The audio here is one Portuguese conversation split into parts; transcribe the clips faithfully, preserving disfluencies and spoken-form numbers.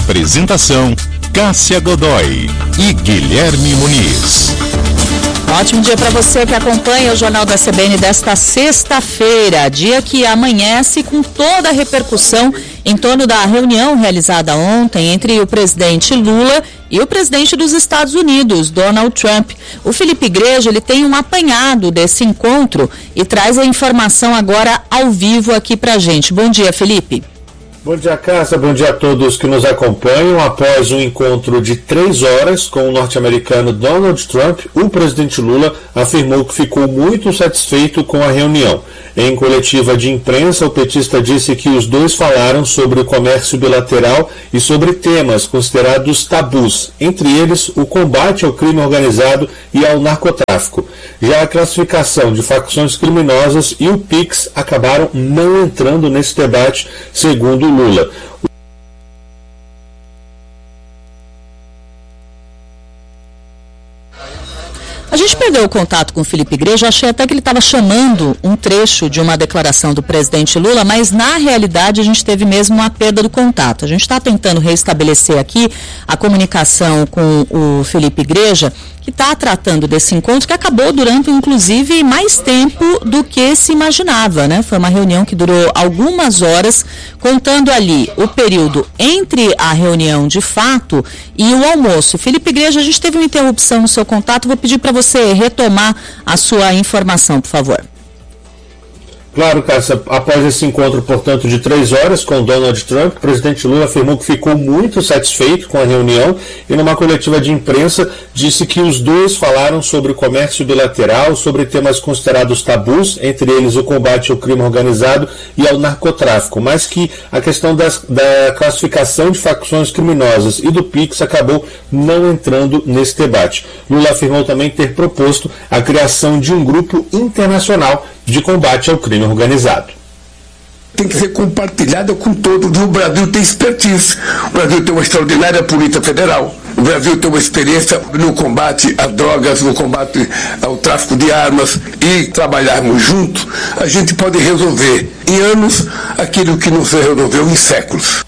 Apresentação: Cássia Godoy e Guilherme Muniz. Ótimo dia para você que acompanha o Jornal da C B N desta sexta-feira, dia que amanhece com toda a repercussão em torno da reunião realizada ontem entre o presidente Lula e o presidente dos Estados Unidos, Donald Trump. O Felipe Igreja, ele tem um apanhado desse encontro e traz a informação agora ao vivo aqui pra gente. Bom dia, Felipe. Bom dia, Cássia. Bom dia a todos que nos acompanham. Após um encontro de três horas com o norte-americano Donald Trump, o presidente Lula afirmou que ficou muito satisfeito com a reunião. Em coletiva de imprensa, o petista disse que os dois falaram sobre o comércio bilateral e sobre temas considerados tabus, entre eles o combate ao crime organizado e ao narcotráfico. Já a classificação de facções criminosas e o Pix acabaram não entrando nesse debate, segundo Lula. A gente perdeu o contato com o Felipe Igreja, achei até que ele estava chamando um trecho de uma declaração do presidente Lula, mas na realidade a gente teve mesmo uma perda do contato. A gente está tentando restabelecer aqui a comunicação com o Felipe Igreja, que está tratando desse encontro, que acabou durando, inclusive, mais tempo do que se imaginava, né? Foi uma reunião que durou algumas horas, contando ali o período entre a reunião de fato e o almoço. Felipe Igreja, a gente teve uma interrupção no seu contato, vou pedir para você retomar a sua informação, por favor. Claro, Cássia, após esse encontro, portanto, de três horas com Donald Trump, o presidente Lula afirmou que ficou muito satisfeito com a reunião e, numa coletiva de imprensa, disse que os dois falaram sobre o comércio bilateral, sobre temas considerados tabus, entre eles o combate ao crime organizado e ao narcotráfico, mas que a questão das, da classificação de facções criminosas e do Pix acabou não entrando nesse debate. Lula afirmou também ter proposto a criação de um grupo internacional de combate ao crime organizado. Tem que ser compartilhada com todos. O Brasil tem expertise. O Brasil tem uma extraordinária polícia federal. O Brasil tem uma experiência no combate às drogas, no combate ao tráfico de armas. E trabalharmos juntos, a gente pode resolver em anos aquilo que não se resolveu em séculos.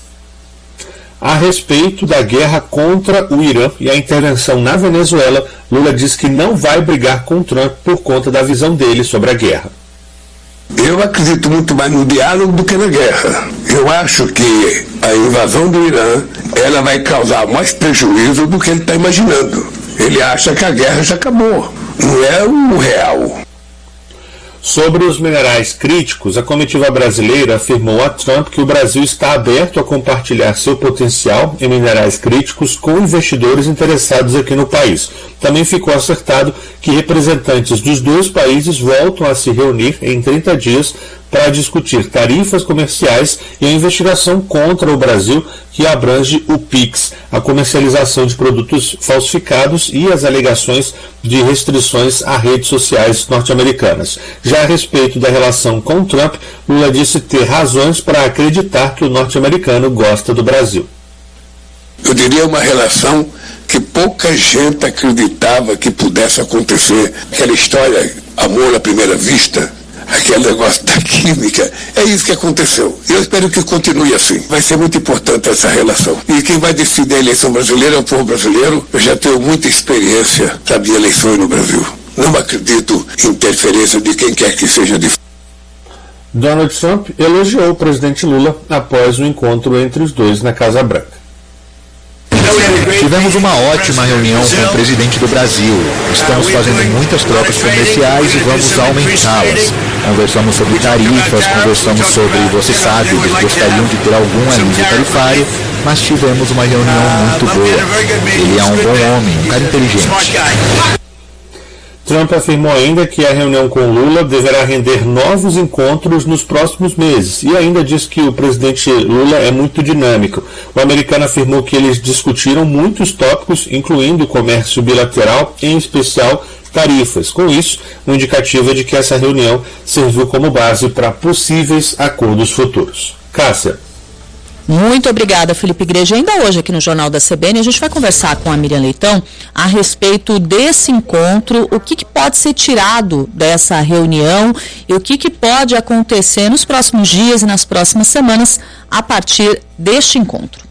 A respeito da guerra contra o Irã e a intervenção na Venezuela, Lula diz que não vai brigar com Trump por conta da visão dele sobre a guerra. Eu acredito muito mais no diálogo do que na guerra. Eu acho que a invasão do Irã, ela vai causar mais prejuízo do que ele está imaginando. Ele acha que a guerra já acabou. Não é o real. Sobre os minerais críticos, a comitiva brasileira afirmou a Trump que o Brasil está aberto a compartilhar seu potencial em minerais críticos com investidores interessados aqui no país. Também ficou acertado que representantes dos dois países voltam a se reunir em trinta dias para discutir tarifas comerciais e a investigação contra o Brasil, que abrange o Pix, a comercialização de produtos falsificados e as alegações de restrições a redes sociais norte-americanas. Já a respeito da relação com Trump, Lula disse ter razões para acreditar que o norte-americano gosta do Brasil. Eu diria uma relação que pouca gente acreditava que pudesse acontecer. Aquela história, amor à primeira vista, aquele negócio da química, é isso que aconteceu. Eu espero que continue assim. Vai ser muito importante essa relação. E quem vai decidir a eleição brasileira é o povo brasileiro. Eu já tenho muita experiência, sabe, de eleições no Brasil. Não acredito em interferência de quem quer que seja de fora. Donald Trump elogiou o presidente Lula após o encontro entre os dois na Casa Branca. Tivemos uma ótima reunião com o presidente do Brasil. Estamos fazendo muitas trocas comerciais e vamos aumentá-las. Conversamos sobre tarifas, conversamos sobre, você sabe, eles gostariam de ter algum alívio tarifário, mas tivemos uma reunião muito boa. Ele é um bom homem, um cara inteligente. Trump afirmou ainda que a reunião com Lula deverá render novos encontros nos próximos meses e ainda diz que o presidente Lula é muito dinâmico. O americano afirmou que eles discutiram muitos tópicos, incluindo o comércio bilateral, em especial tarifas. Com isso, um indicativo é de que essa reunião serviu como base para possíveis acordos futuros. Cássia. Muito obrigada, Felipe Igreja. Ainda hoje aqui no Jornal da C B N a gente vai conversar com a Miriam Leitão a respeito desse encontro, o que, que pode ser tirado dessa reunião e o que, que pode acontecer nos próximos dias e nas próximas semanas a partir deste encontro.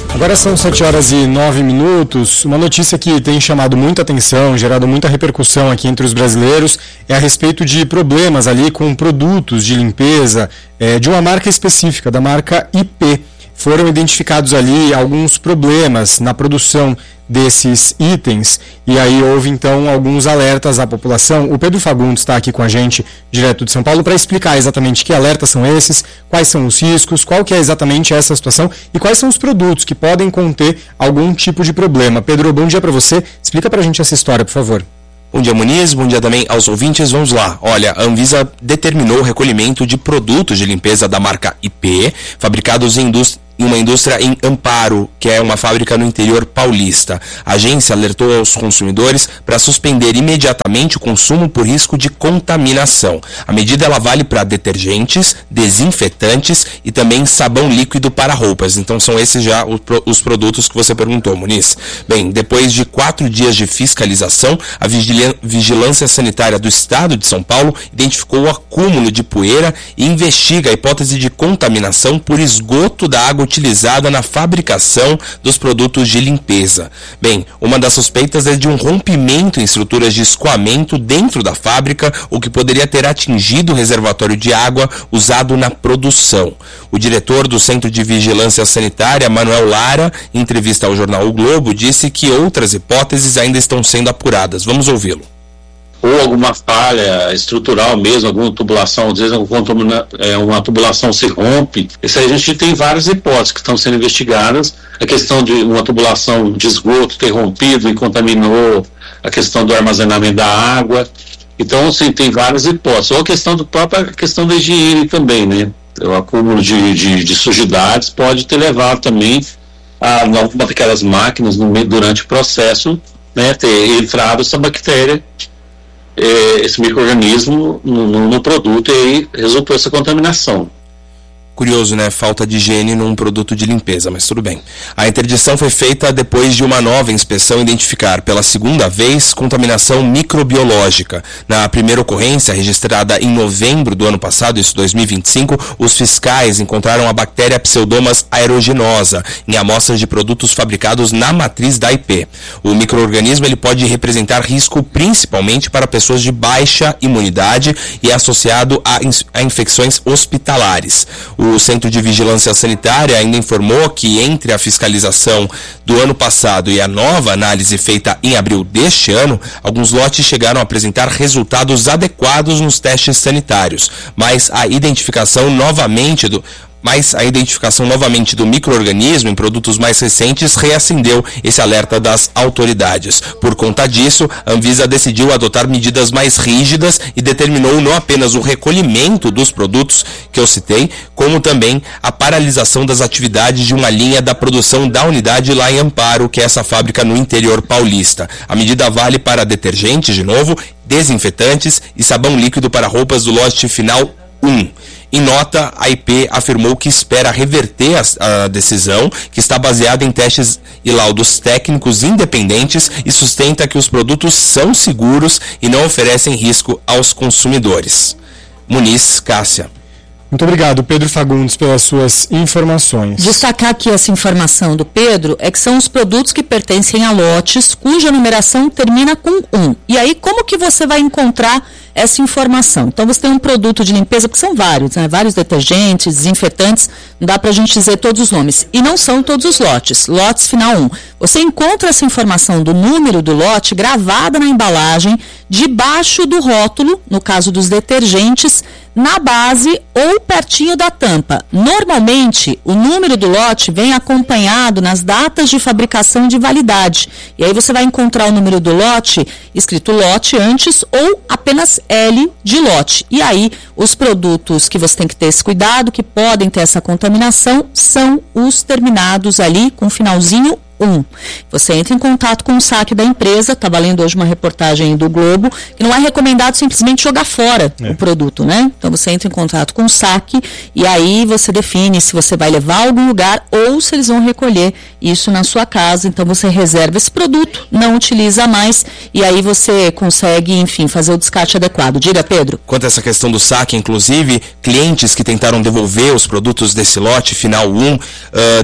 Agora são sete horas e nove minutos. Uma notícia que tem chamado muita atenção, gerado muita repercussão aqui entre os brasileiros, é a respeito de problemas ali com produtos de limpeza é, de uma marca específica, da marca I P. Foram identificados ali alguns problemas na produção desses itens e aí houve então alguns alertas à população. O Pedro Fagundes está aqui com a gente, direto de São Paulo, para explicar exatamente que alertas são esses, quais são os riscos, qual que é exatamente essa situação e quais são os produtos que podem conter algum tipo de problema. Pedro, bom dia para você. Explica para a gente essa história, por favor. Bom dia, Muniz. Bom dia também aos ouvintes. Vamos lá. Olha, a Anvisa determinou o recolhimento de produtos de limpeza da marca I P, fabricados em indústria em uma indústria em Amparo, que é uma fábrica no interior paulista. A agência alertou aos consumidores para suspender imediatamente o consumo por risco de contaminação. A medida ela vale para detergentes, desinfetantes e também sabão líquido para roupas. Então são esses já os produtos que você perguntou, Muniz. Bem, depois de quatro dias de fiscalização, a Vigilância Sanitária do Estado de São Paulo identificou o acúmulo de poeira e investiga a hipótese de contaminação por esgoto da água utilizada na fabricação dos produtos de limpeza. Bem, uma das suspeitas é de um rompimento em estruturas de escoamento dentro da fábrica, o que poderia ter atingido o reservatório de água usado na produção. O diretor do Centro de Vigilância Sanitária, Manuel Lara, em entrevista ao jornal O Globo, disse que outras hipóteses ainda estão sendo apuradas. Vamos ouvi-lo. Ou alguma falha estrutural mesmo, alguma tubulação, às vezes uma tubulação se rompe. Isso aí a gente tem várias hipóteses que estão sendo investigadas. A questão de uma tubulação de esgoto ter rompido e contaminou a questão do armazenamento da água. Então, assim, tem várias hipóteses. Ou a questão do própria a questão da higiene também, né? O acúmulo de, de, de sujidades pode ter levado também a alguma daquelas máquinas no, durante o processo, né, ter entrado essa bactéria, esse micro-organismo no, no, no produto, e aí resultou essa contaminação. Curioso, né? Falta de higiene num produto de limpeza, mas tudo bem. A interdição foi feita depois de uma nova inspeção identificar pela segunda vez contaminação microbiológica. Na primeira ocorrência, registrada em novembro do ano passado, isso dois mil e vinte e cinco, os fiscais encontraram a bactéria Pseudomonas aeruginosa em amostras de produtos fabricados na matriz da I P. O micro-organismo ele pode representar risco principalmente para pessoas de baixa imunidade e é associado a, a infecções hospitalares. O O Centro de Vigilância Sanitária ainda informou que entre a fiscalização do ano passado e a nova análise feita em abril deste ano, alguns lotes chegaram a apresentar resultados adequados nos testes sanitários, mas a identificação novamente do Mas a identificação novamente do micro-organismo em produtos mais recentes reacendeu esse alerta das autoridades. Por conta disso, a Anvisa decidiu adotar medidas mais rígidas e determinou não apenas o recolhimento dos produtos que eu citei, como também a paralisação das atividades de uma linha da produção da unidade lá em Amparo, que é essa fábrica no interior paulista. A medida vale para detergentes, de novo, desinfetantes e sabão líquido para roupas do lote final um. Em nota, a I P afirmou que espera reverter a, a decisão, que está baseada em testes e laudos técnicos independentes, e sustenta que os produtos são seguros e não oferecem risco aos consumidores. Muniz, Cássia. Muito obrigado, Pedro Fagundes, pelas suas informações. Destacar aqui essa informação do Pedro é que são os produtos que pertencem a lotes cuja numeração termina com um. E aí, como que você vai encontrar essa informação? Então, você tem um produto de limpeza, porque são vários, né? Vários detergentes, desinfetantes, não dá pra gente dizer todos os nomes. E não são todos os lotes. Lotes final um. Você encontra essa informação do número do lote gravada na embalagem, debaixo do rótulo, no caso dos detergentes, na base ou pertinho da tampa. Normalmente, o número do lote vem acompanhado nas datas de fabricação e de validade. E aí você vai encontrar o número do lote escrito lote antes ou apenas L de lote. E aí, os produtos que você tem que ter esse cuidado, que podem ter essa contaminação, são os terminados ali com finalzinho um. Você entra em contato com o saque da empresa, está valendo hoje uma reportagem do Globo, que não é recomendado simplesmente jogar fora é. o produto, né? Então você entra em contato com o saque e aí você define se você vai levar a algum lugar ou se eles vão recolher isso na sua casa. Então você reserva esse produto, não utiliza mais e aí você consegue, enfim, fazer o descarte adequado. Diga, Pedro. Quanto a essa questão do saque, inclusive, clientes que tentaram devolver os produtos desse lote final um, uh,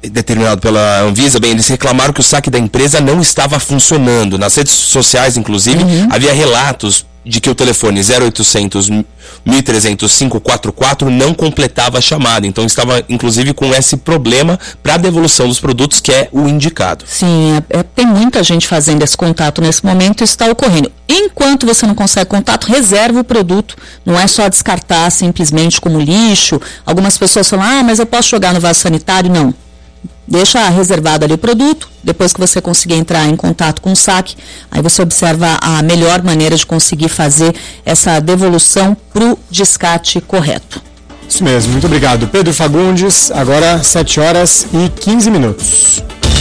determinado pela Anvisa, bem, eles reclamaram que o saque da empresa não estava funcionando. Nas redes sociais, inclusive, uhum. havia relatos de que o telefone zero oitocentos, mil e trezentos, quinhentos e quarenta e quatro não completava a chamada. Então estava, inclusive, com esse problema para a devolução dos produtos, que é o indicado. Sim, é, é, tem muita gente fazendo esse contato nesse momento e isso está ocorrendo. Enquanto você não consegue contato, reserva o produto. Não é só descartar simplesmente como lixo. Algumas pessoas falam, ah, mas eu posso jogar no vaso sanitário? Não. Deixa reservado ali o produto, depois que você conseguir entrar em contato com o saque, aí você observa a melhor maneira de conseguir fazer essa devolução para o descarte correto. Isso mesmo, muito obrigado. Pedro Fagundes, agora sete horas e quinze minutos.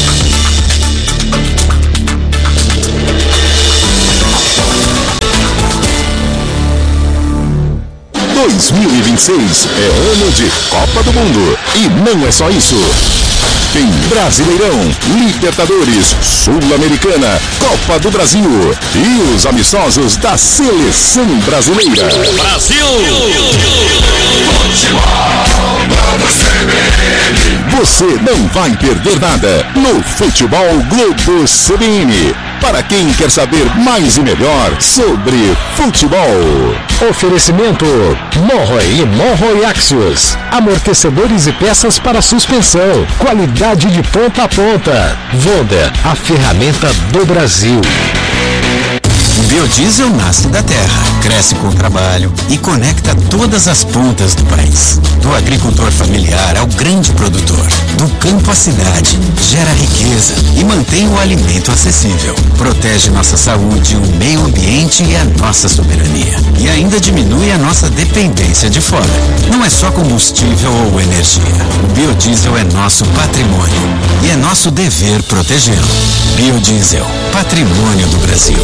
dois mil e vinte e seis é ano de Copa do Mundo. E não é só isso. Tem Brasileirão, Libertadores, Sul-Americana, Copa do Brasil e os amistosos da Seleção Brasileira. Brasil! Você não vai perder nada no Futebol Globo C B N. Para quem quer saber mais e melhor sobre futebol. Oferecimento Morroy e Morroy Axios. Amortecedores e peças para suspensão. Qualidade de ponta a ponta. Vonda, a ferramenta do Brasil. O biodiesel nasce da terra, cresce com o trabalho e conecta todas as pontas do país. Do agricultor familiar ao grande produtor, do campo à cidade, gera riqueza e mantém o alimento acessível. Protege nossa saúde, o meio ambiente e a nossa soberania. E ainda diminui a nossa dependência de fora. Não é só combustível ou energia. O biodiesel é nosso patrimônio e é nosso dever protegê-lo. Biodiesel, patrimônio do Brasil.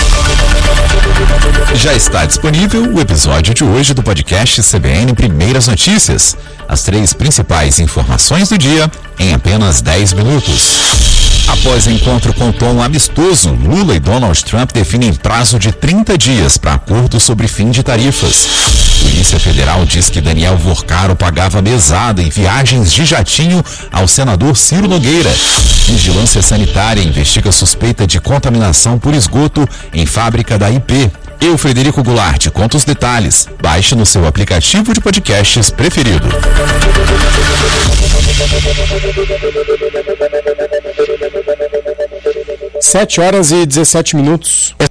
Já está disponível o episódio de hoje do podcast C B N Primeiras Notícias. As três principais informações do dia em apenas dez minutos. Após encontro com tom amistoso, Lula e Donald Trump definem prazo de trinta dias para acordo sobre fim de tarifas. Polícia Federal diz que Daniel Vorcaro pagava mesada em viagens de jatinho ao senador Ciro Nogueira. Vigilância Sanitária investiga suspeita de contaminação por esgoto em fábrica da I P. Eu, Frederico Goulart, conto os detalhes. Baixe no seu aplicativo de podcasts preferido. sete horas e dezessete minutos.